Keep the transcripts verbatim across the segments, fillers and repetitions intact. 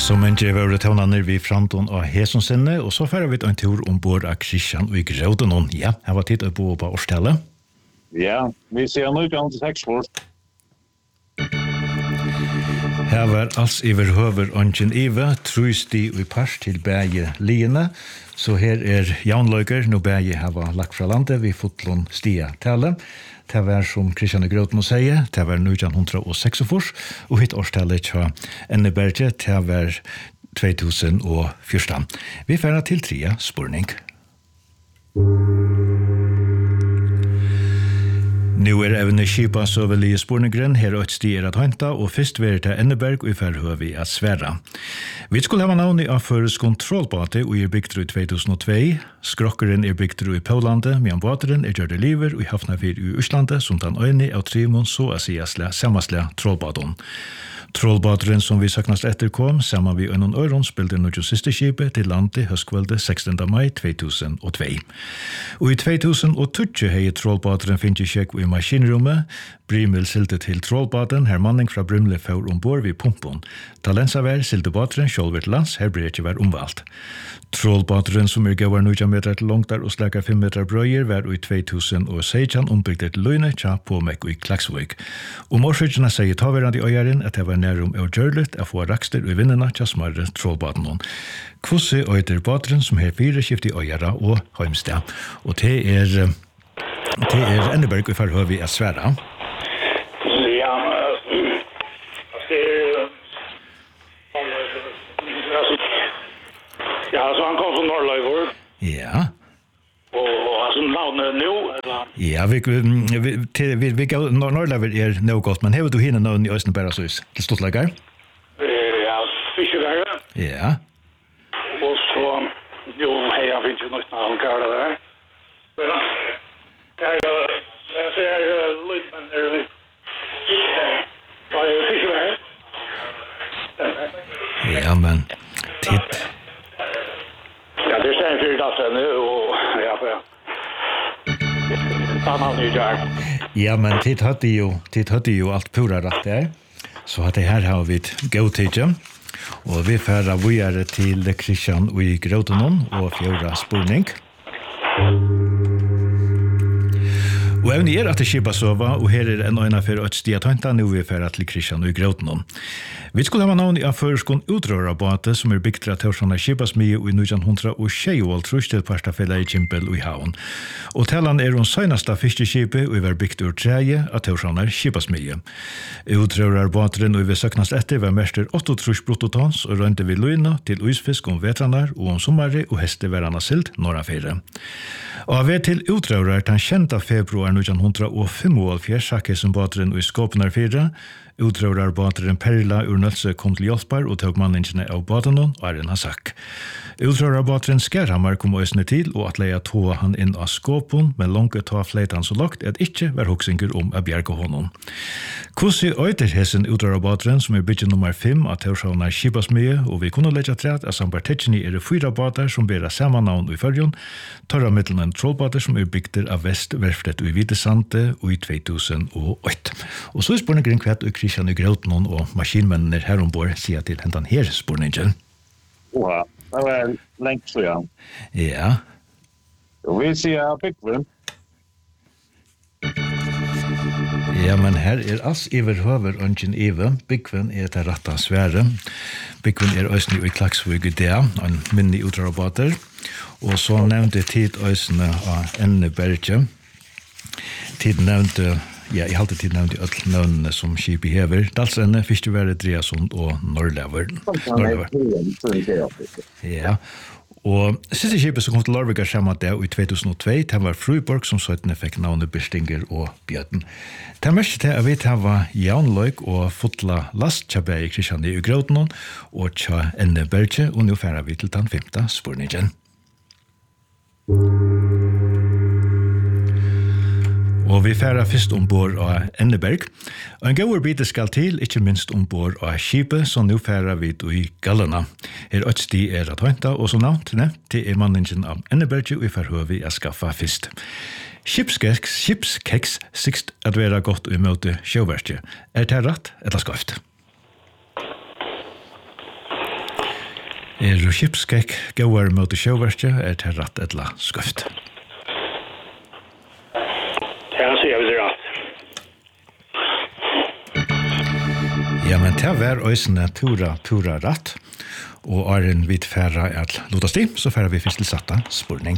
Som en gjør vi tøvnene vi framtiden av Hesonsinne, og så fører vi en tur ombord av Kristian og i Grødenon. Ja, her var tid å bo på årstallet. Ja, vi ser nå ikke an til seksport. Her var alls iver høver ønsken Ive, trus de og i pars til bæge liene. Så her er jaunløyker, nå bæge her var lagt fra landet, vi fotlån stia tale. Det var som Kristian Grøten må sige, det var nitton oh six og hitt årstallet til Enneberge, det var two thousand fourteen. Vi færre til trea spurning. Nu er evne skipa så vel i spurningren, her og et sti er at hanta, og først vil til Enneberg, og i færre høver vi at sværa. Vi skulle ha navn av føres kontrollbate, og er bygd i two thousand two. Skrokkeren er bygd i Pålandet, medan bateren er gjørde liver, og i Hafnafyr i Øslandet, som den øyne av Trimon, så å si samasle trollbaten. Trollbateren som vi saknast etter kom, sammen vi øyne øron, spilte noe siste skipet til landet høstkveldet sexteenth May two thousand two. Og i two thousand twenty hei trollbateren finnes sjekk i maskinrummet. Brimel silte til trollbaten, her manning fra Brimle får ombord vid pumpen. Talensa var silte bateren, sjølver til lands, her ble ikke var omvalgt. Trollbateren som er gavar nitton meter til langt og slakar five meter brøyer, var i two thousand sixteen ombygd til Løyne, tja på Mek og i Klaksvøk. Om årsøkene sier taverand i øyeren at det var nærum og gjørlet å få rakster i vinnene tja smarre trollbaten. Kvossi øyder bateren som her fire skift i øyere og Heimstad. Og det er, det er Enneberg og farhøv vi er svære. Ja, det er... Ja, så han kom fra Norrløyvor. Ja. Og altså navnet nå, eller? Ja, vi, vi, til, vi, vi Norrløyvor er nå godt, men hever du henne navn i Østen Bærasøys til Stortlager? Ja, Fiskeberget. Ja. Og så, jo, hei, jeg finnes jo noe navn kjøret der. Men, det er jo, jeg ser Lydman er var det Fiskeberget? Ja, men, titt. Ja, det er en fyrdasse nu, og ja, for ja. Han har nytt. Ja, men titt hadde jo, titt hadde jo alt pura rett der. Så at det her har vi gåtidje. Og vi færer videre til Kristian og i Grøtenon og fjorda spurning. Og evne er at det skipa sova, og her er en øyne for et stia tøynta, nå vi færer til Kristian og i Grøtenon. Vi skulle ha navn av føreskån utrørabate som er bygd av Tørsjana skipasmie i nitton oh six til Parstafella i Kimpel og i Havn. Og talan er om søgnasta fiskeskipet og var bygd ur treie av Tørsjana skipasmie. Utrørarbateren og vi søknast etter var mester eighty-three bruttotons og rønte vi løyna til uisfisk om vetranar og om sommare og heste verana silt norrafire. Og av til utrørar den kjenta februar nitton fifty-five sakke som bateren og i Skåpenar fire, utrørar bateren Perla ur Nølse kom til hjelpar og tog manningene av batenon og er en har sagt. Utrørar bateren Skærhamar kom øsne til og at leia toa han inn av skåpen, men langt ta fleitan så lagt at ikkje var hoksingur om å bjerke honom. Kvossi øyder hesen utrørar bateren som er bygget nummer five av Tørsjana skipasmie, og vi kunne leggja træt at Sambartetjeni er fyra bater som bæra samme navn i Førjon, tarra mittelen en trollbater som er bygder av Vestverftet i Videsante og i two thousand eight. Og så er spurningen kvart og Kristian i Grøtenon og maskinmennene her ombord sier til hentan her spurningen. Oha, det var lengt så ja. Ja. Og vi sier Byggvin. Ja, men her er ass iver høver ønsken Ive. Byggvin er det rette svære. Byggvin er øsne i Klaksvøk i det, en minne utrarabater. Og så nevnte tid øsne av Enneberge. Tid nevnte, ja, jeg halte tid nevnte alle navnene som skip i hever. Dalsrenne, Fyrstevære, Dreasund og Norrlever. Ja, og siste skipet som kom til Larvika sammen det i two thousand two, det var Fruborg som søttene fikk navnet Birstinger og Bjøten. Det mest til at vi det var jaunløyk og fotla last tjabæ i Kristian i Grøtenon og tja Enneberge, og nå færer vi til den femte spurningen. Og vi færer først ombord av Enneberg. Og en gauer bite skal til, ikke minst ombord av skipet, så nå færer vi i Gallena. Her et sti er at høynta, og så navnt nevnt, det er manningen av Enneberg, og vi får vi å skaffe først. Skipskeks, skipskeks, sikst at være godt i møte sjøverket. Er det rett eller skøft? Er skipskekk gåar mot sjøverste, er det rett etla skøft? Ja, så gjør vi det rett. Ja, men det var øysene tura, tura rett. Og er en vidt færre at låta sti, så færre vi først til satta spurning.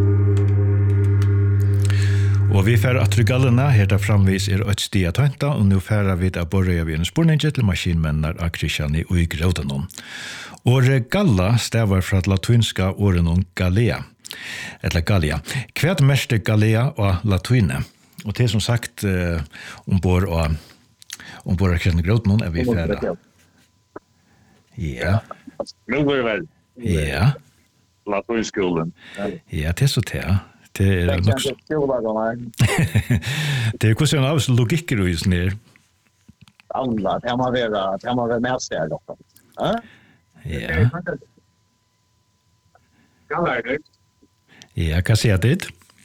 Og vi færre at trygallene, her der framvis er et sti at hønta, og nå færre vi at borre vi en spurning til maskinmennar av Kristiani og i Graudanon. Åre galla stavar fra latinska årenon galea, eller gallia. Hvert meste galea og latine. Og det som sagt, uh, ombord og ombord av Kristiani Graudanon er vi færre. Ja. Nu går det vel. Ja. Latinskolen. Ja, det er så det. Det er nok... Det er hvordan av logikker og sånn her. Alla, det må være, det må være mest der. Ja. Ja. Hva er det? Ja, hva sier det?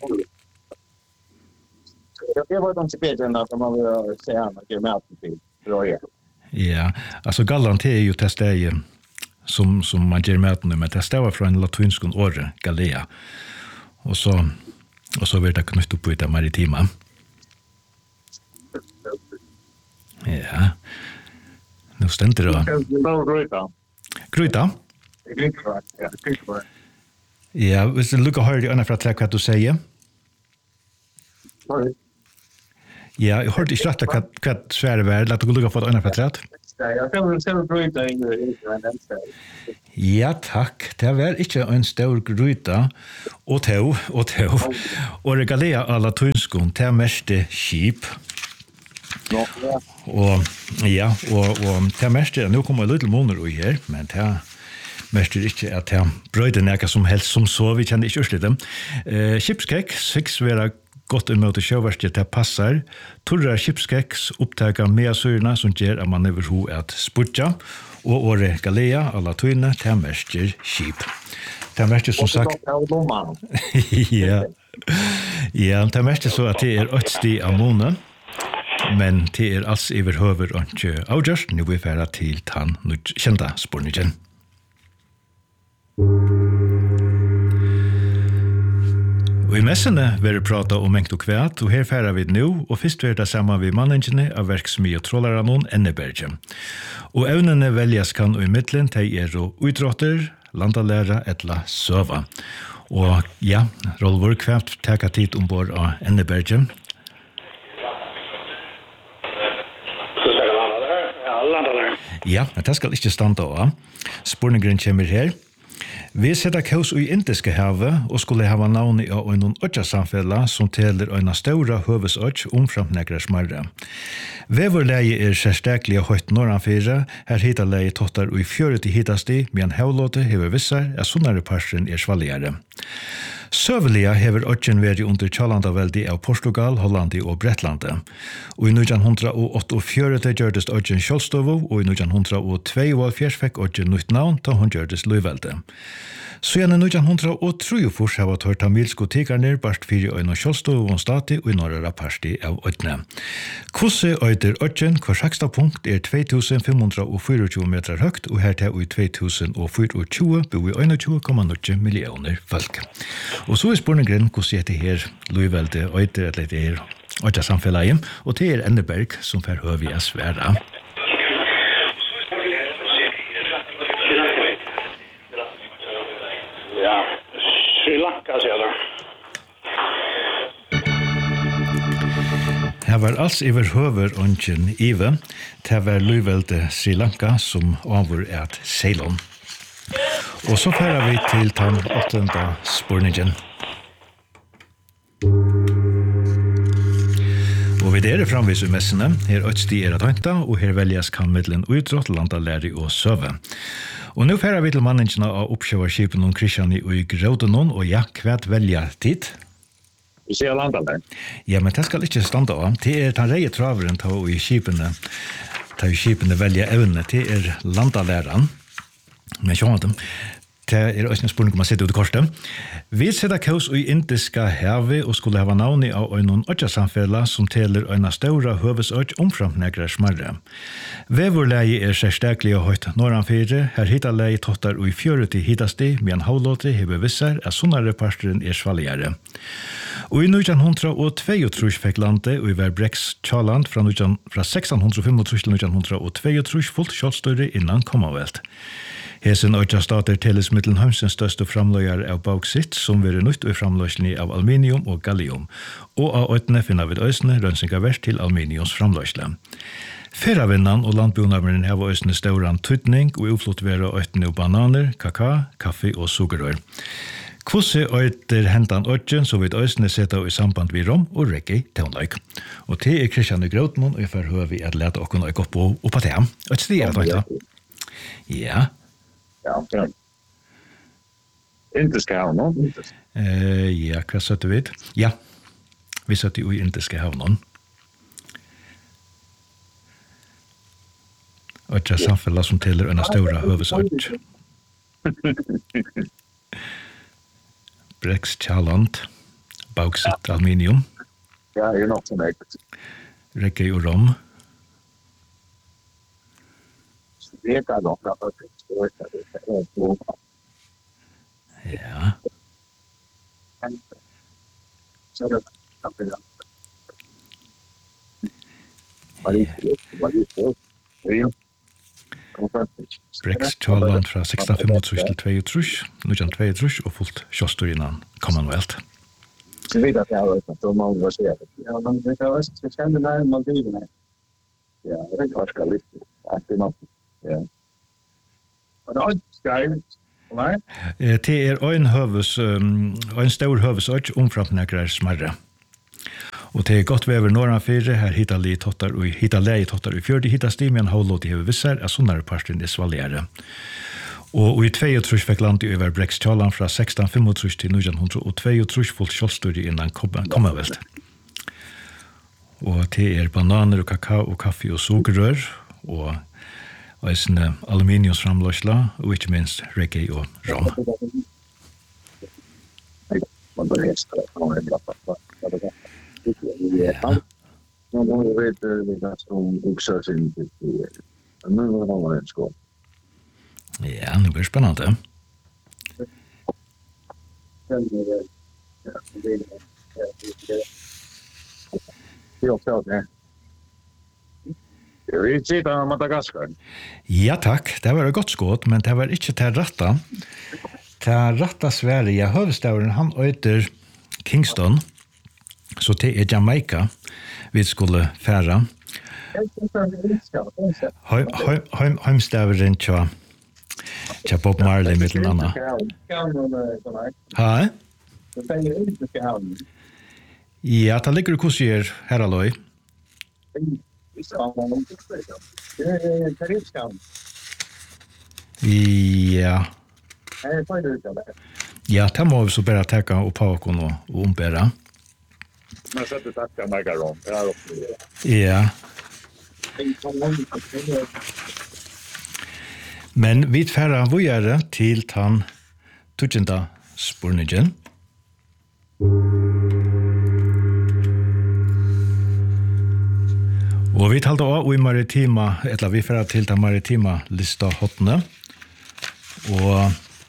Det var de bedre enn at man vil se han og gjøre maten til Røye. Ja, altså gallant er jo det stedet som, som man gjør maten med, men det stedet fra en latinsk åre, galea. Og så, og så blir det knytt opp i det maritima. Ja. Nå stender det. Gryta. Gryta? Gryta, ja. Gryta. Ja, hvis du lukker høyre i øynene fra trekk hva du sier. Sorry. Ja, jeg hørte ikke rett hva, hva svære var. La deg lukke for øynene fra trekk. Ja, det var en gryta i den stedet. Ja, takk. Det var ikke en stor gryta, og tå, og tå. Og regalea av latinskon, det er mest skip. Og, ja, og, og det er mest, nå kommer jeg litt måneder i her, men det er mest ikke at det brøyde nækka som helst som så, vi kjenner ikke urslitt dem. Eh, Skipskekk, seks vera godt imot sjøverste til passar. Torra skipskekks opptaker med syrene som gjør at man over ho at spurtja. Og åre galea, alla tøyne, til mestjer skip. Til mestjer som sagt... ja, ja, til mestjer så at det er åtte sti av måneden, men det er alls iver høver og ikke avgjørst, nå vi færa til tann kjenta spurningen. Og i messene vil vi prata om mengt og kvæt, og her færa vi nå, og først vil det sammen vi manningene av verksmy og trollaranon Enneberge. Og evnene velges kan og i midtelen til er og utråtter, landalæra etla søva. Og ja, Rolvor kvæt teka tid ombord av Enneberge. Så sier landalæra? Ja, landalæra. Ja, men det skal ikke standa av. Spurningen kommer her. Vi setter kaos i Indiske havet og skulle hava navnet av en ødjasamfella som teler en større høvesødj omframt negra smarre. Veverleie er særstaklig høyt norranfyra, her hita leie tottar i fjøret i hitasti, men hevlåte hever vissar at sunnare parsen er svalligare. Søvelia hever ødjen vært under Tjalandaveldi av Portugal, Hollandi og Bretlande. Og i nitjan åttaogfjøruti gjørdes ødjen Kjølstovo, og i nitjan tjueto fikk ødjen nytt navn da hun gjørdes Løyvelde. Så igjen i nitjan treogtrýogfýrs har vært hørt tamilsko tigarnir bart fyrir øyne Kjølstovo og stati og i norra parti av ødne. Kosse øyder ødjen, hver saksta punkt er två tusen fem hundre tjuefire meter høgt, og her til i två tusen tjuefire bor i einogtjúgu komma níu millioner folk. Og så er spørningen hvordan er det her Løyvelde øyder eller det er øyder samfellet, og det er Enneberg som får høve jeg svære. Ja, Sri Lanka, sier du. Det var alls iver høver ønsken Ive, det var Løyvelde Sri Lanka som avur et Ceylon. Og så fører vi til den åttende spurningen. Og vi der er framvis i messene, her øtsti er at hønta, og her velges kan middelen utrått, landalæri og søve. Og nå fører vi til manningene av oppkjøverskipen om Kristiani og i Graudanon, og ja, hvert velger tid? Vi ser landalæri. Ja, men det skal ikke standa av. Det er den reie traveren til å i skipene, til i skipene velger evne, det er landalæren. Men sjå dem. Det er også en spørning om man sitter ut i korset. Vi sitter kaos i indiska havet og skulle hava navn av en øtjasamfella som teler en større høvesøt omframt negre smarre. Vevorleie er særstaklig og høyt norranfire, her hitaleie tottar og i fjøret til hitasti, men havlåte hever visser at sunnare parsteren er svaligere. Og i nitjan tjueto fikk landet og i hver Brex Tjaland fra, fra seksten femogtrettive til nitjan tjueto fullt kjølstøyre innan Commonwealth. Hesen øyja stater teles mittelen Hamsens største framløyer av bauxitt, som vil nytt i framløysene av aluminium og gallium, og av øytene finner vi øysene rønsingaverst til aluminiums framløysle. Ferravinnan og landbunaveren har øysene stauran tydning og uflott være øytene og bananer, kaka, kaffe og sugerør. Kvosse øyter hentan øyten, så vil øysene sette i samband vi rom og rekke tøvnløyk. Og til er Kristian Grotmund, og for hører vi at lete okken øyk opp og på det. Og det er det, ja. Ja, ja. Indiska havnen, no? Eh, ja, hva søtte vi? Ja, vi søtte jo i indiska havnen. Og det er samfunnet som teler en større høvesørt. Brex Tjaland, bauxitt aluminium. Ja, det er nok som egt. Rekke og rom. Det er nok at det Ja. Så det er det. Brex Tjaland fra seksten femogtrettive til tjueto, nitjan tjueto og fullt kjøstøy innan Commonwealth. Så vet at jeg har vært så mange år siden. Ja, men det kan også se kjenne nær Maldivene. Ja, det er ganske litt. Det er nok. Ja. Og det er skrevet, eller? Det er en høves, en stor høvesørt omframt negrar smarre. Og det er godt vever norranfire, her hittar li tottar og hittar leie tottar i fjørde hittasti, men havlåt i hever visser er sunnare parsten er svaligere. Og i tjueto fikk landet over Brex Tjaland fra seksten femogtrettive til nitjan tjueto fullt kjølstøyre innan Commonwealth. Og det er bananer og kakao og kaffe og sugerør, og eisne aluminiumsframløsla, og ikke minst reggae og rom. Ja. Nå vet vi ganske om oppsøkning til det. Nå var det noe en skål. Ja, det blir spennende. Det er også det. Det er ikke sitt av Madagaskar. Ja, takk. Det var et godt skåd, men det var ikke til retta. Til retta Sverige, høvestavren, han øyter Kingston, så det er Jamaica vi skulle fære. Heimstavren tja, tja Bob Marley med den andre. Hæ? Ja, det ligger hos jer her aløy. Ja. Ja, det må vi så bare teka og på okken og ombæra. Men så det tackar mig garon. Ja. Men vi færre vågjere til tann tutsjenta spurningen. Og vi talte også i maritima, eller vi færre til tann maritima lista hotne. Og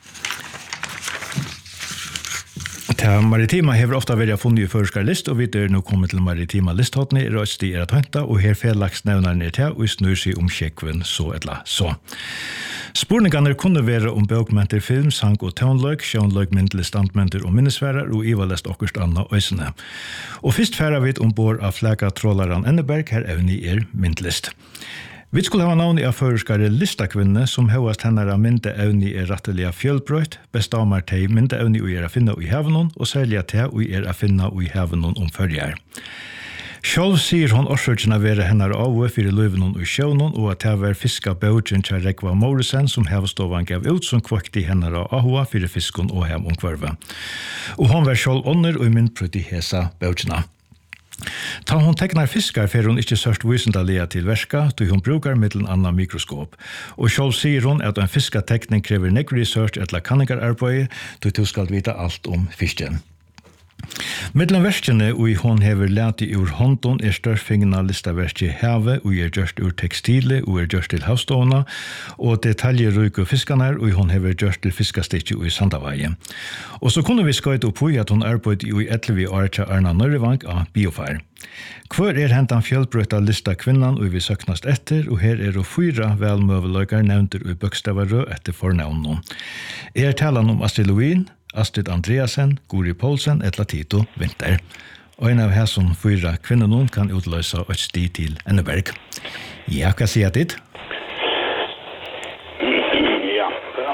Ta maritima hever ofta vært funnet i førskarlist, og vi er nå kommet til maritima listhåttene i røsti er at hønta, og her fellaks nevneren er til, og snur seg om kjekven så etla så. Spurningene kunne være om bøkmenter, film, sang og tøvnløk, sjøvnløk, myndelig standmenter og minnesværer, og ivalest okkerst anna øysene. Og først færer vi ombord av fleka trålaren Enneberg, her evni er myndlist. Vi skulle ha navn av føreskare listakvinne som høyast hennara mynde evni er rattelige fjølbrøyt, bestamar teg mynde evni og er a finna i hevenon, og særlig teg og er a finna i hevenon om førjar. Sjálv sier hon orsøkjena være hennar avve fyrir løyvenon og sjøvnon, og at det var fiska bøgjen til Rekva Morrison som hevestovan gav ut som kvakti hennara avve fyrir fiskon og hev omkvarve. Og hon var sjálv ånder og myndprøyt i hesa bøgjena. Ta hon teknar fiskar fer hon ikkje sørst vysendalega til verska, då hon brukar mittlen anna mikroskop. Og sjálv sier hon at en fiskatekning krever nekk research etla kanningararbeid, då du skal vita alt om fisken. Mittlen verskene ui hon hever lati ur håndon er størfingna listaverski heve ui er gjørst ur tekstile ui er gjørst til havståna og detaljeruike fiskanar ui hon hever gjørst til fiskastikki ui Sandavaie. Og så kunne vi skøyte opp ui at hon arbeid ui etlevi arja Arna Norrevang av Biofire. Hvor er hentan fjellbrøtta lista kvinnan ui vi søknast etter, og her er og fyra velmøveløykar nevnter ui bøkstavarø etter fornavnen. Er talan om Astrid Louin, Astrid Andreasen, Guri Poulsen etla Tito Winter. Og en av hæsson fyra kvinnan kan utløsa et sti til Enneberg. Ja, hva sier ditt? Ja,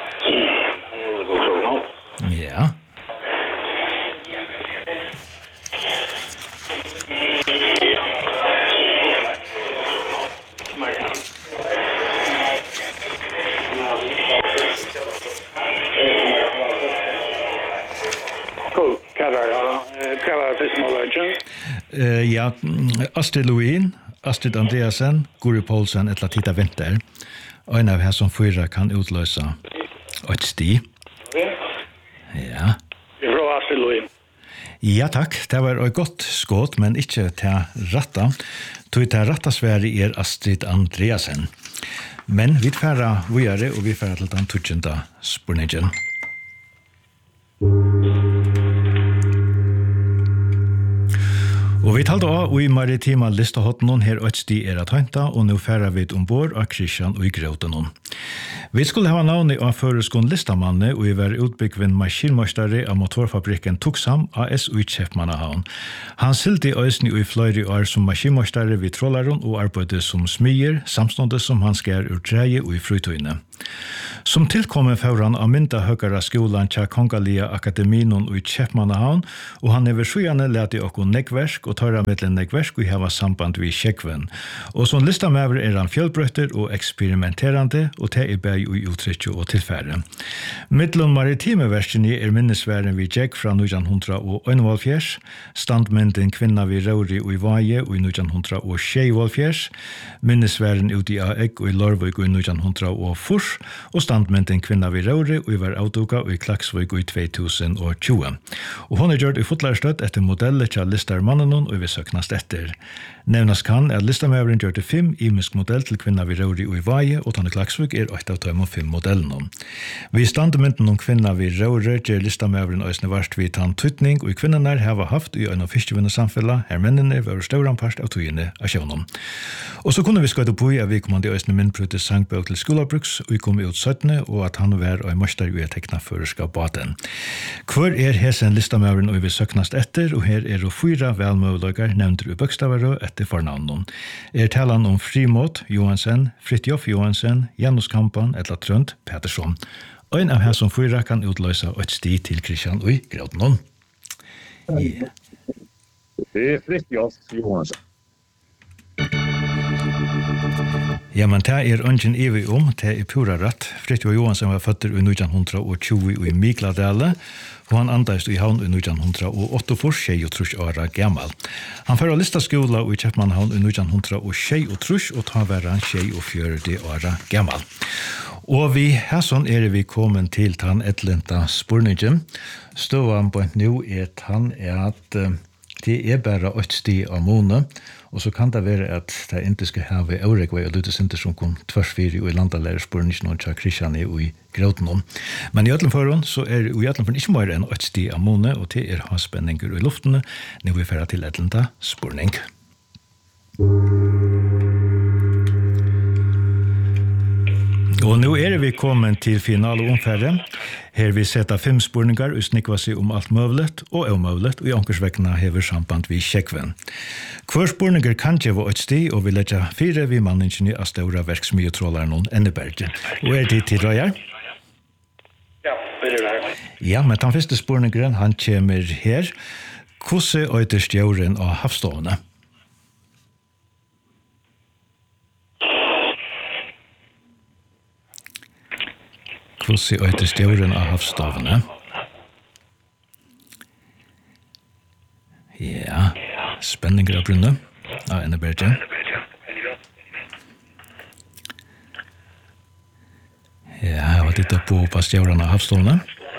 ja. Ja. Uh, ja, Astrid Louin, Astrid Andreasen, Guri Poulsen etla Tita Winter. Og en av her som fyra kan utløsa et sti. Ja. Fra Astrid Louin. Ja, takk. Det var et godt skått, men ikke til ratta. Tog til ratta svære er Astrid Andreasen. Men vi færa vujare, og vi færa til den tutsjenta spurningen. Og vi talte av i maritima listahotten her og sti er at henta, og nå færa vi ombord av Kristian og i Grauten. Vi skulle ha navnet av føreskånd listamanne, og vi var utbyggvinn maskinmøstare av motorfabrikken Tuxham A S og i Kjefmannahavn. Han silti øysni i fløyri år som maskinmøstare vid Trollaron og arbeidde som smyer, samståndet som han skjer ur treie og i frutøyne. Som tilkommen foran av mynda høgara skolan tja Kongalia Akademinon og i Kjefmannahavn, og han hever sjujane leti okko nekkversk og tørra mittlen nekkversk og heva samband vid Kjekven. Og som listamever er han fjellbrøtter og eksperimenterande, og te er bæg og utrykje og tilfære. Mittlen maritime verskene er minnesværen vid Kjek fra nitjan hundrað og einoghalvfjerds, standmynden kvinna vid Rauri og i Vaje og i nitjan hundrað og sjeyoghálvfjerds, minnesværen ut i Aeg og i Lorvøk og i nitjan hundrað og furs, og standmynden kvinna vid Rauri og i var avduka og i Klaksvøk og i två tusen og tjúgu. Og hon er gjort i fotlarstøtt etter modeller til listarmannen og vi søknast etter. Nevnas kan at listamøveren gjør til fem imisk modell til kvinna vid Rauri og i Vaje, og Tanne Klaksvøk er åtta av tøym og fem modellen. Vi standmynden om kvinna vid Rauri gjør listamøveren øysne varst vid tann tutning, og i kvinnanar hava haft i øyne fiskjevinne samfella, her mennene var stauran part av tøyene av sjøvnum. Og så kunne vi skøyde på i at vi kommande øysne myndbrute sangbøk til skolabruks, og vi kom ut syttende, og at han var og møster i tekna føreskap baten. Hvor er hesen listamøveren og vi søknast etter, og her er det fyra velmøveløygar nevnt i bøkstavarø etter fornavnen. Er talan om Frimot Johansen, Fritjof Johansen, Janus Kampan, etla Trønd Pettersson. Og en av her som fyra kan utløse et sti til Kristian og i Grauten. Yeah. Det er Fritjof Johansen. Ja, men det er ungen evig om, det er pura rett. Fritjof Johansen var født i nitjan hundrað og tjúgu i Mikladale, og han andast i havn i nitjan hundrað og åttaogfýrs, tjúgu åra gammal. Han fyrir listaskola i Kjefmannahavn i nitjan hundrað og tjúgu, og ta var han tjúgu åra gammal. Og vi, hæsson er vi kommet til tann etlenta spurningen. Ståan på nå er tann er at uh, det er bare ett sti av måned, og så kan det være at det ikke skal ha Euregvei og Lute Sinter som kom tversfyrir og i landalærerspurningen og tja Kristian og i Grauten. Men i øtlen forhånd så er i øtlen forhånd ikke mer enn ett sti av måned, og det er ha spenninger i luftene når vi fører til etlenta spurning. Og nå er vi kommet til finale omfærre. Her vi setter fem spurningar og snikva seg om alt møvlet og omøvlet, og i ankersvekkene hever samband vi Kjekven. Hver spurningar kan gjøre et sti, og vi letja fire vi manningene av ståra verksmyetrålaren Enneberg. Og er det til Røyar? Ja, det er det. Ja, men den første spurningaren, han kommer her. Hvordan er det stjåren av havstående? Hvordan er det stjåren av havstavene? Ja, spennende. spenninger av brunnet. Ja, enda bedre. Ja, jeg var tittet på pastjørene av havstålene.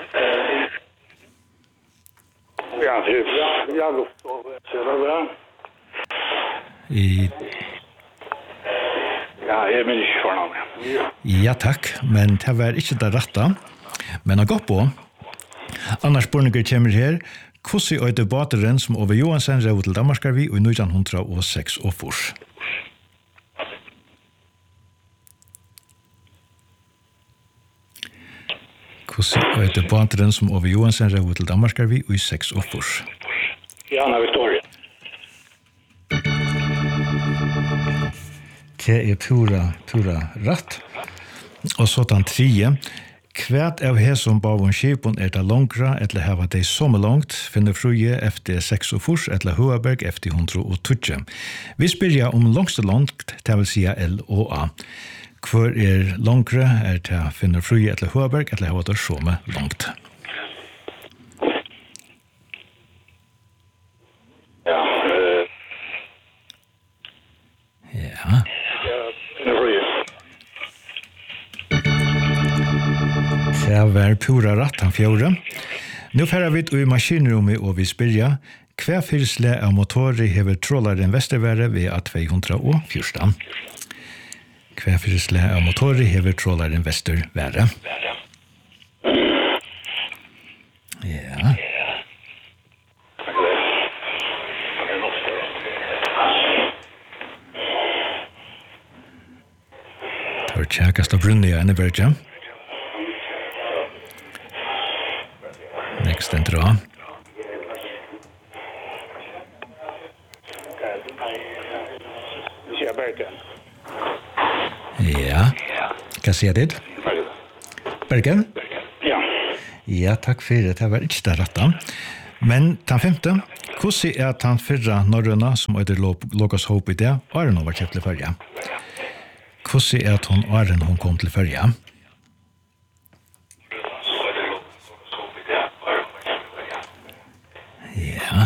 Ja, det är ja, luft och så där. I Ja, jeg vil ikke fornavne. Ja, takk, men det var ikke det rette. Men jeg går på. Annars spørninger kommer her. Hvordan er det bateren som Ove Johansen rev til Danmarkarvi i nitton oh six og fors? Hvordan er det bateren som Ove Johansen rev til Danmarkarvi i seks og fors? Jana Victoria. Det er pura, pura rett. Og så den tredje. Kvært av her som bavon skipon er det langra, eller hava det som langt, finner fruje efter seks og fors, eller Høaberg efter hundra og tutje. Vi spyrja om langste langt, det vil sija L og A. Hvor er langra, er det finner fruje, eller Høaberg, eller hava det som langt. Ja, eh, Ja. finner fruje. Det var pura rett han fjore. Nå færer vi i maskinrommet og vi spyrja, hver fyrsle av motorer hever trålaren Vestervære ved A to fjorton. Hver fyrsle av motorer hever trålaren Vestervære. Ja. Tar tjekkast av brunni av Ennebergja. Next and draw. Vi ser Bergen. Ja. Hva sier det? Bergen? Ja. Ja, takk for det. Det var ikke det rette. Men den femte, hvordan er den fyrre norrøna som øyder Lågas håp i det, Aren hun var kjøpt til førje? Hvordan er det hun Aren hun kom til førje? Ja.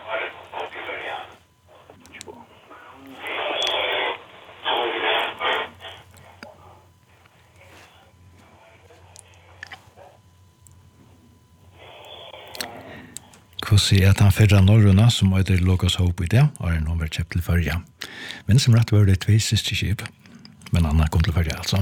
Hvordan er han fyrre norrøna som øyder Lågas håp i det, og er noen vært kjøpt til førje. Men som rett var det tvei siste skip, men Anna kom til førje altså.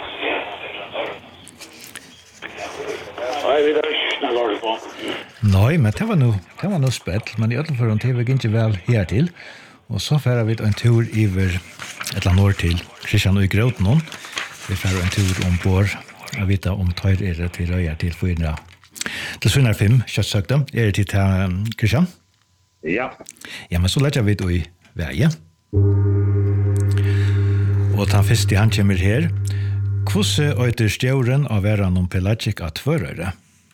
Nei, vi er ikke snakket på. Nei, men det var noe, det var noe spett, men i alle fall det var ikke vel her til. Og så færer vi en tur iver et eller annet år til Kristian og Gråten. Vi færer en tur om bor, og vite om tøyr er det til røyer til fyrna. Til Svinnar fem, kjøttsøkte, er det til til Kristian? Ja. Ja, men så lærte vi det i veie. Og den første han kommer her. Hvordan øyter stjåren av væren om Pelagic av tvørøre?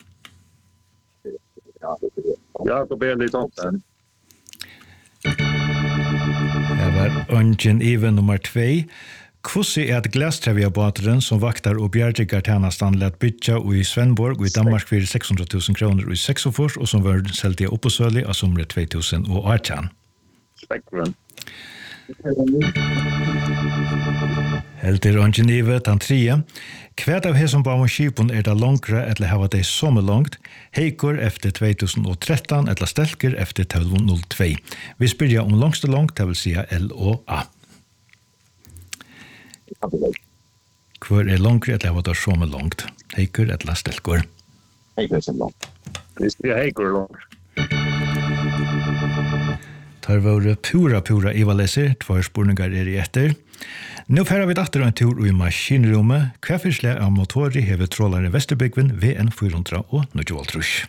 Ja, det blir litt opp den. Det var ungen even nummer tvei. Hvordan er det glastreviabateren som vaktar og bjergjegar tjenestan let bytja i Svenborg og i Danmark for seks hundre tusen kroner i seksogfors og som var selgt i Oppåsøli av somre to tusen atten? Spektrum. Helter ungen even den tredje. Hvert av hesson bavon skipon er det langre eller hava det som langt, heikor efter to tusen tretton eller stelker efter tolv null to. Vi spyrja om langste langt, det vil sija L og A. Hvor er langre eller hava det som langt, heikor eller stelkor? Heikor som langt. Hvis det er heikor langt. Tar våre pura pura ivaleser, tvær spurningar er i etter. Nå færer vi datter en tur i maskinrommet. Hva fyrsle av motorer hever trålaren Vesterbygven V N fire hundre og nittiåtte.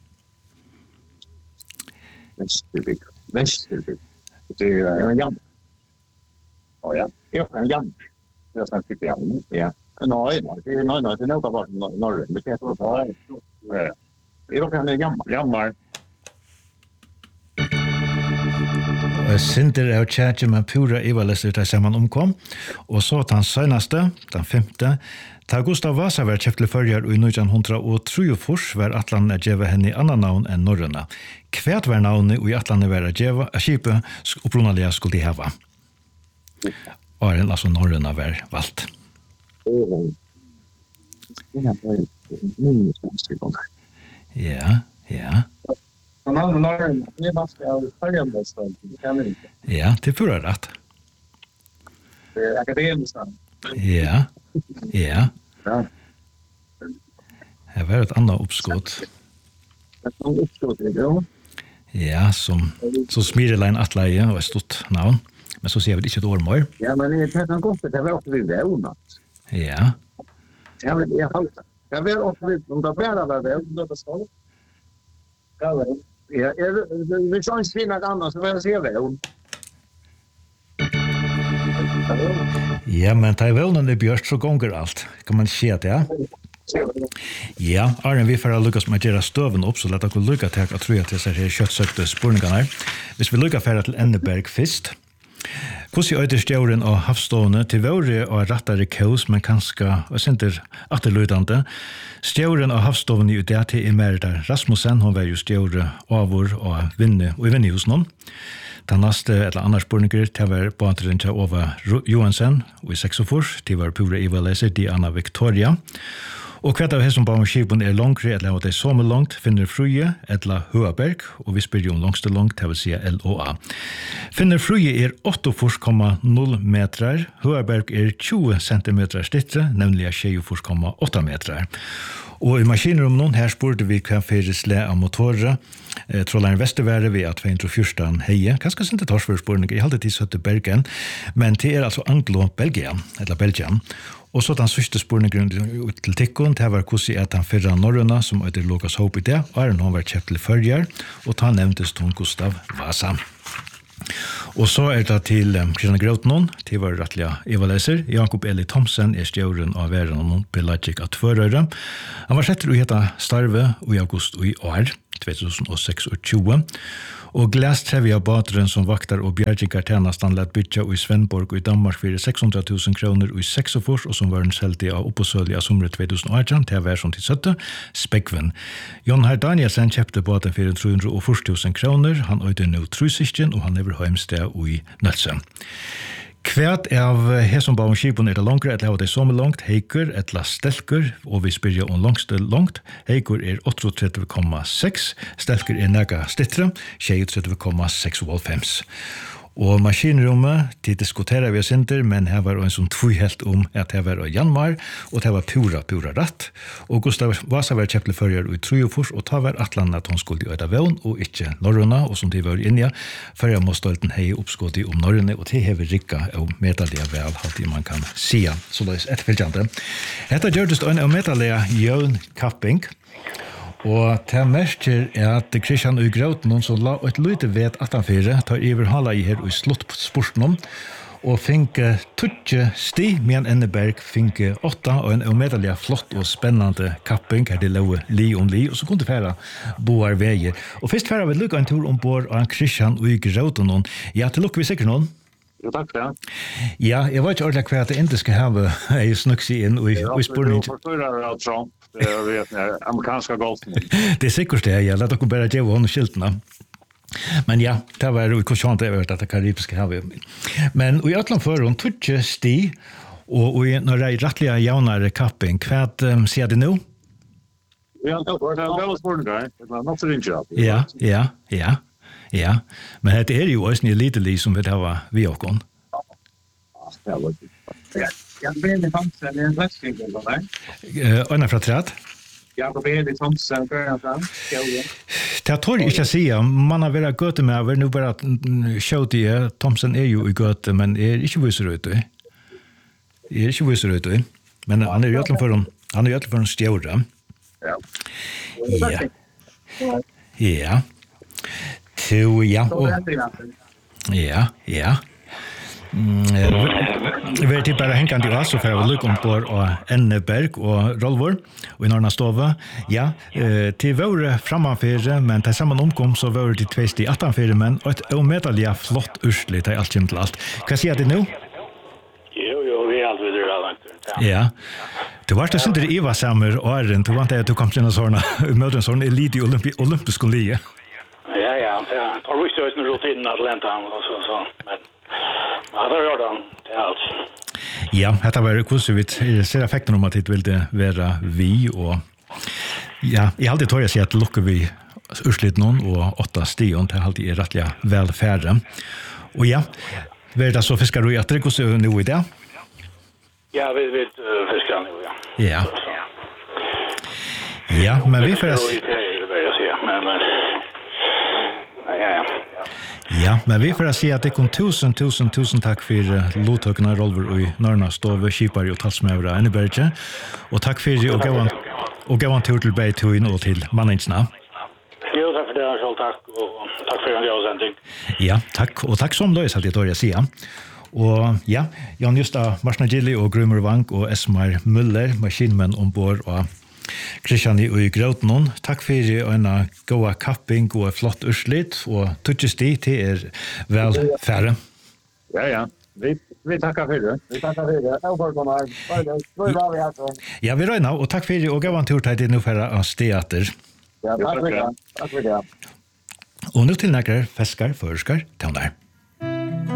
Vesterbygven. Vesterbygven. Det er en jammer. Å ja, ja, en jammer. Det er snart ikke jammer. Ja. Nei, nei, det er noe, det er noe bare norren. Det er noe bare. Det er en jammer. Jammer. Sinter av tjætje med pura ivalester der sammen omkom, og så den seneste, den femte, ta Gustav Vasa var kjøpt til førjer i nitton trettiotre var Atlan a djeva henne i annan navn enn Norrøna. Kvært var navnet og i Atlan var a djeva a skipet opprunalega skulle de hava. Og en altså Norrøna var valgt. Ja, ja. Han har Norrøna, det er maske av førjembestand, det kan vi ikke. Ja, det pura rett. Det er akademisk. Ja, ja. Ja. Det var et annet oppskott. Det er et oppskott, ja. Ja, som, som Smirelein Atleie og et stort navn. Men så sier vi ikke et år mer. Ja, men det er godt, det var også vi vevnet. Ja. Ja, men jeg har det. Det var også vi, om det bare var vevnet, det var sånn. Ja, vel. Ja, er det sånn svinnet annet, så vil jeg se vevnet. Ja, men ta i vevnen er bjørst, så gonger alt. Kan man se det, ja? Ja, Arne, vi får lykkes med å gjøre støven opp, så lett dere lykke til å tro at disse her kjøttsøkte spørningene her. Hvis vi lykker ferdig til Enneberg først. Hvordan er stjåren av havstående til våre og rettere kaos, men kanskje og sinter atterløydende. Stjåren av havstående i det til er mer der Rasmussen, hun var jo stjåre over og vinne, og vinne hos noen. Den neste eller andre spørninger til var baderen til Ova Johansen, og i seksogfors til var Pura Ivalese, Diana Victoria. Og hva av hesson på skipen er langre, eller det er sommer langt, finner Fruje, eller Høaberg, og vi spør jo om langste langt, det vil si L O A. Finner Fruje er åttiofyra komma noll metrar, Høaberg er tjue centimeter stittre, nemlig tjugofyra komma åtta metrar. Og i maskinrummen her spurte vi hva fyrir sle av motorer, eh, Trollaren Vestervære ved at tvåhundrafjorton heie, kanskje sinte torsførspurninger, jeg halte til søtte Bergen, men det er altså Anglo-Belgian, eller Belgian. Og så den sørste spurningen til Tikkon, det var hvordan er den fyrre Norrøna, som heter Lukas Hope i det, og er hun var kjøpt til førjer, og ta nevntes hun Gustav Vasa. Og så er det til um, Kristian Grautnon, til var rettelig Eva-leser. Jakob Eli Thomsen er stjåren av væren og Pelagic av Tvørøyre. Han var setter å hete Starve i august og i år, tjugohundrasextio. Og Glæstrevja baderen som vaktar og bjergingar tjenastan lett bytja i Svenborg og i Danmark for seks hundre tusen kroner og i seksogfors, og som var en seldig av oppåsølge av sommer tjugohundraarton til vær som til sytte, Spekven. Jon Herr Danielsen kjøpte baden for tre hundre fyrre tusen kroner, han øyde nå trusisken, og han er heimsted i Nølse. Kvært av hesombaum skipen er det langere, eller det er som langt, heikur, etla stelkur, og vi spyrir om langste langt. Heikur er trettioåtta komma seks, stelkur er nega stittre, trettiotre komma seksoghalvfems. Og maskinrummet, de diskuterer vi sinter, men her var en som tvihelt om at her var januar, og det var pura, pura rett. Og Gustav Vasa var kjøpt til førjer i Trujofors, og ta var Atlan at hun skulle øyde vevn, og ikke Norrøna, og som de var inne, førjer må stolten hei oppskått om Norrøne, og det hever rikka og medalje vel, alt det man kan sia. Så det er etterfølgende. Dette gjør det en av medalje jøvn kapping, og det merker er at Kristian og Grautnon som la et lite vet at han fire tar iver hala i her og sluttsporten og finke tutje sti med en Enneberg finke åtta og en medalje flott og spennende kapping her det lå li om li og så kunne det fære boar veier. Og først fære vi lukka en tur ombord av Kristian og Grautnon. Ja, til lukker vi sikkert noen. Jo, takk for det. Ja, jeg var ikke ordentlig hva at det ikke skal ha ei snukse inn og i spørning. Ja, for det er av Trump. Det er vet jeg, amerikanska golfen. Det er sikkert det, ja. Lett dere bare gjøre hånd og skiltene. Men ja, det var jo hvordan det var det karibiske havet. Men i Atlant for hun tog ikke sti, og når det er rettelig jaunere kapping, hva um, sier det nå? Ja, det er vel spørsmål, det er nok så rinja. Ja, ja, ja. Ja, men det er jo også en liten liv som vi har vi og kon. Ja, ja. Jag ber dig Thomsen, det är en röstning eller nej? Anna fra Träd. Jag ber dig Thomsen för att han ska ju. Det tror jag inte säga. Man har velat gå till med nu bara show det. Thomsen är ju i gott men är inte visar ut det. Är inte visar ut det. Men han är ju egentligen för en han är ju egentligen för en stjärna. Ja. Ja. Ja. Till ja. Ja, ja. Vi er til bare hengende i oss, så får vi lykke om på Enneberg og Rolvor, og i Norna Stova. Ja, til våre frammanføre, men til sammen omkom, så var det tvist i attanføre, men og et omedelig flott urslig til alt kjem til alt. Hva sier du nå? Jo, jo, vi er alt videre langt. Ja. Du var det synder i Iva Sammer og Arren, du vant at du kom til en sånn, møte en sånn elite i olympi, olympisk lie. Ja, ja, ja. Det visste jo ikke noen rutinen Atlanta og så, så, men ja, det gjør han til alt. Ja, dette var hvordan vi ser effekten om at det ville være vi, og ja, jeg har alltid tår jeg å si at lukker vi urslitt noen og åtta stion til alltid er rettelig velfærre. Og ja, vil det så fiskar du i etter, hvordan er det nå i det? Ja, vi vil uh, fiske han jo, ja. Ja. Ja, men vi får... Men, men... Ja, ja. Ja, men vi får si at det kom tusen, tusen, tusen takk for lotøkene Rolver og Norna Stove, Kipar og Talsmøvra Enneberge. Og takk for og gav han, og gav han tur til Beitøyen og til Manningsna. Jo, takk for det, selv takk. Og takk for en jausending. Ja, takk. Og takk som løs, alt jeg tør jeg sier. Og ja, Jan Justa Marsnagilli og Grummer Vank og Esmar Muller, maskinmenn ombord og Christian i Grøtnon. Takk for en god kapping og flott urslit, og tutsesti til er vel færre. Ja, ja. Vi, vi takkar for det. Vi takkar for det. Jeg får komme her. Det er bra vi har sånn. Ja, vi røyna, og takk for og gav en tur til nå færre av steater. Ja, takk for det. Takk for det. Og nå til nækker, feskar, førskar, tøvnar.